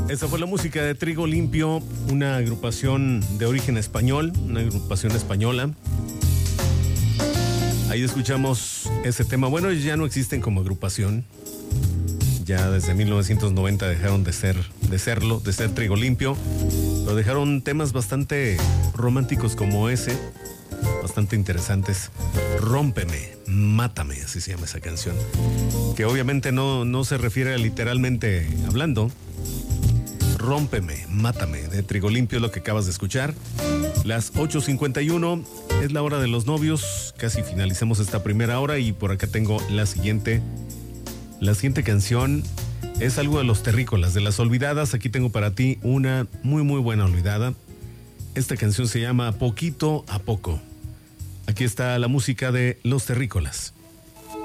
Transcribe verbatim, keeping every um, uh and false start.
Esa fue la música de Trigo Limpio, una agrupación de origen español, una agrupación española. Ahí escuchamos ese tema. Bueno, ellos ya no existen como agrupación. Ya desde mil novecientos noventa dejaron de ser, de serlo, de ser Trigo Limpio. Pero dejaron temas bastante románticos como ese, bastante interesantes. Rómpeme, mátame, así se llama esa canción. Que obviamente no, no se refiere a literalmente hablando. Rómpeme, mátame, de Trigo Limpio, lo que acabas de escuchar. Las ocho cincuenta y uno es la hora de los novios. Casi finalizamos esta primera hora y por acá tengo la siguiente. La siguiente canción es algo de los terrícolas, de las olvidadas. Aquí tengo para ti una muy muy buena olvidada. Esta canción se llama Poquito a Poco. Aquí está la música de Los Terrícolas.